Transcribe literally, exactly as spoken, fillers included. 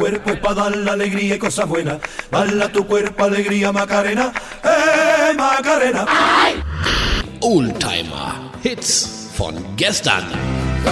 cuerpo es para dar la alegría y cosas buenas. Bala tu cuerpo, alegría, Macarena, eh, Macarena. Oldtimer Hits von gestern.